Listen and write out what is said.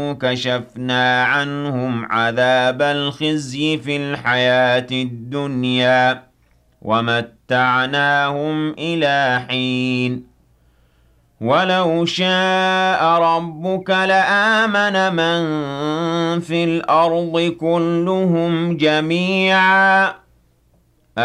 كشفنا عنهم عذاب الخزي في الحياة الدنيا ومتعناهم إلى حين ولو شاء ربك لآمن من في الأرض كلهم جميعا